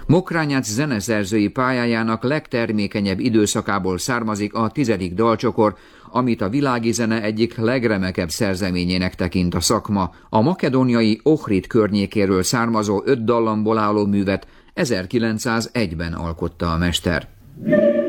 Mokrányác zeneszerzői pályájának legtermékenyebb időszakából származik a 10. dalcsokor, amit a világi zene egyik legremekebb szerzeményének tekint a szakma. A makedóniai Ohrid környékéről származó 5 dallamból álló művet 1901-ben alkotta a mester.